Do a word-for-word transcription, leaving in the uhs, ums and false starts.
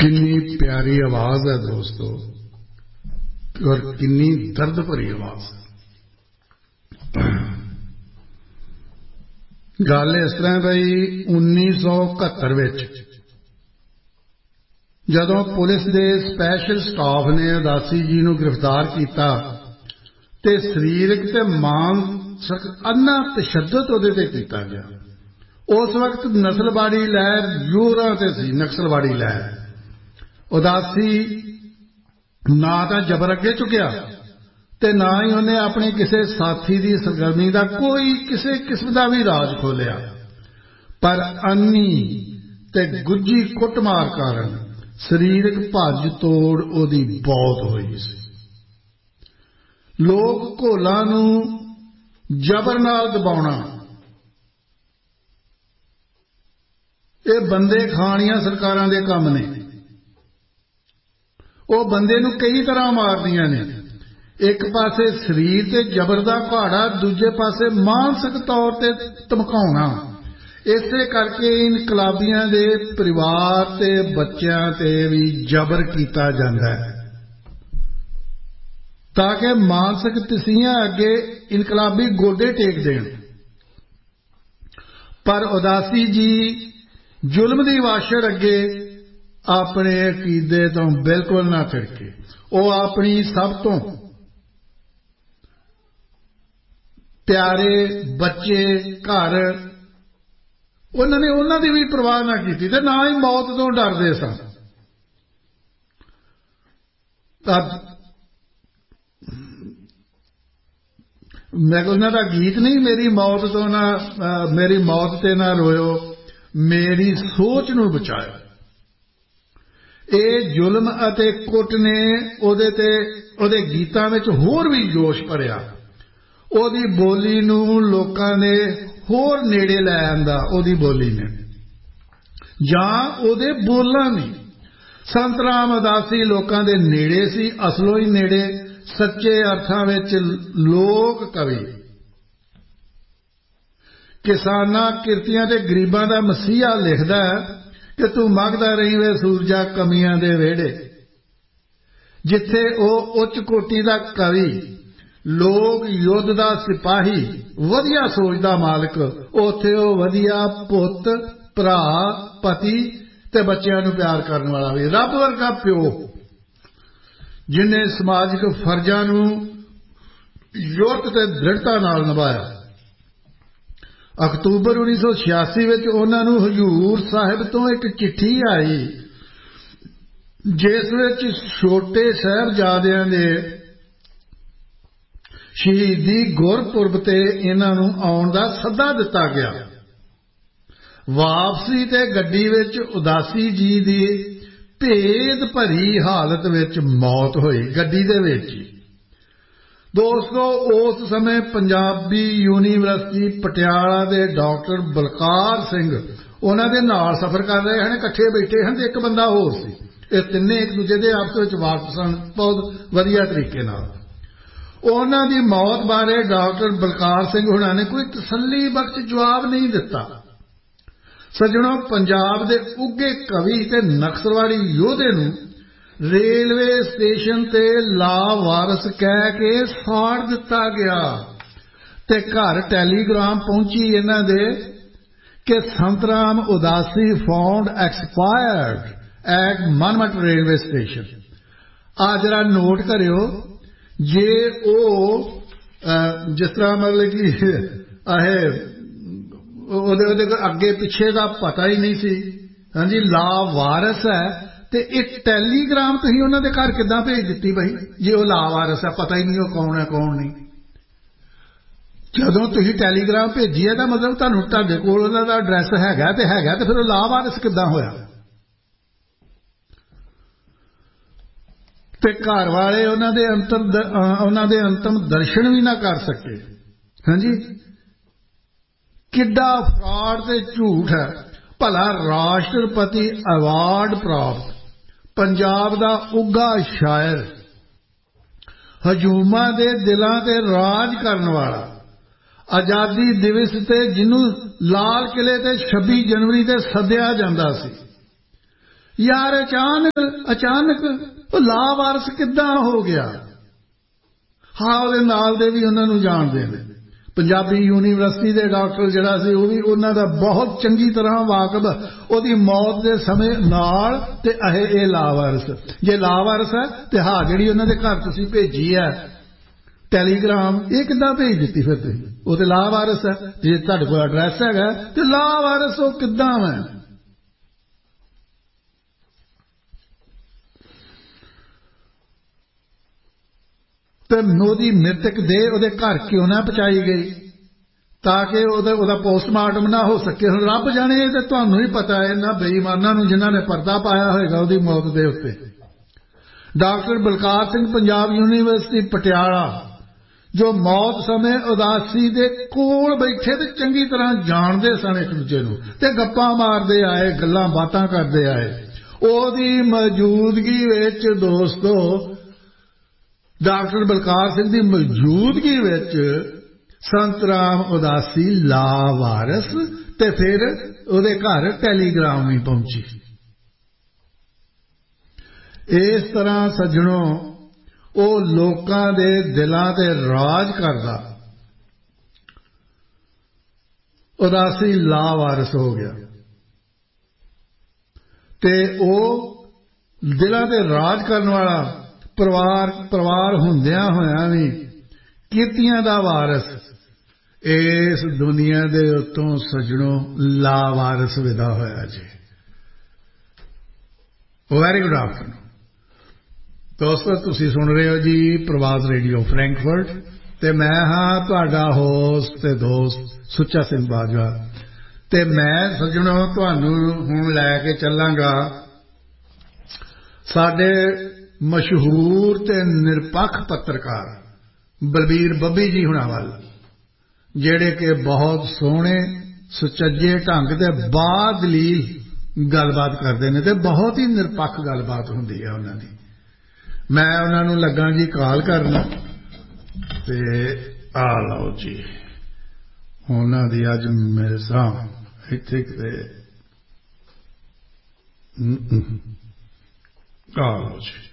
कितनी प्यारी आवाज है दोस्तों, और कितनी दर्द भरी आवाज है। गल इस तरह बई उन्नीस सौ इकहत्तर जदों पुलिस के स्पैशल स्टाफ ने उदासी जी नूं गिरफ्तार किया ते शरीरक ते मानसिक अन्ना तशद्दुद उहदे ते कीता गया। उस वक्त नस्लवाड़ी लहर जोरां ते सी, नक्सलवाड़ी लहर। उदासी ना तो जबर अगे चुकिया ते ना ही उन्हें अपने किसी साथी की सरगर्मी का कोई किसी किस्म का भी राज खोलिया, पर अन्नी ते गुज्जी कुटमार कारण शरीरक भज तोड़ ओदी बहुत हुई सी। लोग घोलां नूं जबर नाल दबाउणा, ये बंदे खाणियां सरकारां दे काम ने। वो बंदे नूं कई तरह मारदियां ने, एक पासे शरीर ते जबर दा घाड़ा, दूजे पासे मानसिक तौर ते धमकाउणा। इसे करके इनकलाबियां दे परिवार ते बच्चों ते भी जबर कीता जांदा है ताकि मानसिक तसीहां अगे इनकलाबी गोडे टेक देण। पर उदासी जी जुल्म दी वाशर अगे अपने अकीदे तो बिल्कुल ना थिड़के। वो अपनी सब तो प्यारे बच्चे घर उन्होंने उन्होंने भी परवाह ना की ते ना ही मौत तो डरदे सन। मैं उन्हों का गीत नहीं, मेरी मौत तो ना मेरी मौत ते ना रोयो, मेरी सोच नूं बचाओ। ये जुल्म अते कुट ने ओदे ते ओदे गीतां विच होर भी जोश भरिया। ओदी बोली नूं लोकां ने होर नेड़े लै आंदा। ओदी बोली ने जां ओदे बोलां ने संत राम उदासी लोकां दे नेड़े सी, असलों ही नेड़े, सच्चे अर्थां विच लोक कवि। किसानां किरतियां ते गरीबां दा मसीहा लिखदा कि तू मंगदा रही वे सूरजा कमियां दे वेड़े। जिथे ओ उच्च कोटि दा कवि, लोग युद्ध दा सिपाही, वधिया सोच दा मालिक, उथे ओ वधिया पुत, भरा, पति ते बच्चों नूं प्यार करने वाला भी, रब वर्गा प्यो जिन्हें समाजिक फर्जां नूं युक्त ते दृढ़ता नाल निभाया। अक्तूबर उन्नीस सौ छियासी में उन्होंने हजूर साहिब तो एक चिट्ठी आई जिस विच छोटे साहिबजादियां दे शहीदी गुरपुरब ते इन्हां नूं आउण दा सद्दा दिता गया। वापसी ते गड्डी विच उदासी जी दी भेद भरी हालत विच मौत हुई, गड्डी दे विच। दोस्तों उस समय पंजाबी यूनीवर्सिटी पटियाला दे डॉक्टर बलकार सिंह उन्हां दे नाल सफर कर रहे हैं, इकट्ठे बैठे हैं, एक बंदा होर सी। ये तिन्ने एक दूजे दे आपस विच वाकफ सन बहुत वधिया तरीके नाल। उन्हां दी मौत बारे डॉक्टर बलकार सिंह हुणां ने कोई तसल्ली बख्श जवाब नहीं दिता। सज्जणों, पंजाब दे उगे कवि ते नक्सलवाड़ी योधे नूं रेलवे स्टेशन ते लावारस कह के साड़ दिता गया ते घर टैलीग्राम पहुंची इन्हां दे कि संतराम उदासी found expired eight मनमट railway station. आ जरा नोट करियो, जे ओ जिस तरह मतलब कि ओदे अगे पिछे का पता ही नहीं सी, हाँ जी, लावारस है ते एक टैलीग्राम तुसीं उन्हां दे घर किदां भेज दित्ती बई जे वो लावारस है, पता ही नहीं वो कौन है कौन नहीं। जदों तुसीं टैलीग्राम भेजी है मतलब तुहानूं तुहाडे कोल उन्हां दा एड्रैस हैगा ते हैगा ते फिर वो लावारस किदां होया? ते घर वाले उन्हां दे अंतर उन्हां दे अंतिम दर्शन भी ना कर सके। हाँ जी, किड्डा फ्रॉड ते झूठ है। भला राष्ट्रपति अवार्ड प्राप्त पंजाब दा उगा शायर, हजूमा दे दिलां ते राज करन वाला, आजादी दिवस ते जिन्नू लाल किले ते छब्बी जनवरी ते सद्या जांदा सी, यार अचानक अचानक वो लावारस किद्दां हो गया। हाँ ਉਹਦੇ ਨਾਲ ਦੇ भी उन्होंने जाणदे ने। पंजाबी यूनीवर्सिटी के डॉक्टर जिहड़ा सी वो भी उन्हां दा बहुत चंगी तरह वाकफ, ਉਹਦੀ मौत के समय नाल ते अहे ये लावारस, जे लावारस है तो हाँ जिहड़ी उन्हां दे घर तुसीं भेजी है टैलीग्राम, ये किद्दां भेज दित्ती फिर तुसीं? वो तो लावारस है। जे तुहाडे कोल एड्रैस हैगा ते लावारस वो किद्दां है? तो मोदी मृतक देह ਉਹਦੇ घर क्यों ना पहुंचाई गई ताकि ਉਹਦਾ पोस्टमार्टम ना हो सके। ਹੁਣ रब जाने तो ਤੁਹਾਨੂੰ ही पता है इन्हां बेईमानां नूं जिन्हां ने पर्दा पाया होएगा ਉਹਦੀ मौत ਦੇ ਉੱਤੇ। डॉक्टर बलकार सिंह पंजाब यूनीवर्सिटी पटियाला जो मौत समय उदासी दे कोल बैठे ते चंगी तरह जानते सन एक दूजे नूं ते गप्पां मारदे आए, गल्लां बातां करदे आए, ਉਹਦੀ मौजूदगी विच दोस्तों डॉक्टर बलकार सिंह की मौजूदगी विच संत राम उदासी लावारस ते फिर उहदे घर टैलीग्राम भी पहुंची। इस तरह सज्जणों वो लोकां दे दिलां ते राज करदा उदासी लावारस हो गया ते ओ दिलां ते राज करने वाला परिवार परिवार हुंदियां होया भी कीर्तियां दा वारस इस दुनिया दे उत्तों सज्जणों लावारस विदा होया जी। वेरी गुड आफ्टरनून दोस्तों, तुसीं सुन रहे हो जी प्रवास रेडियो फ्रैंकफर्ट ते मैं हाँ तुहाडा होस्ट ते दोस्त सुच्चा सिंह बाजवा ते मैं सज्जणों तुहानूं हुण लैके चलांगा साडे मशहूर ते निरपक्ष पत्रकार बलबीर बब्बी जी हुणां वल, जेड़े के बहुत सोहणे सुचज्जे ढंग ते बादलील गलबात करते हैं ते बहुत ही निरपक्ष गलबात हुंदी है उन्हां दी। मैं उन्हां नूं लगा जी कॉल करना ते आ लो जी उन्हां दी अज मेरे साहब इत्थे किते आ लो जी।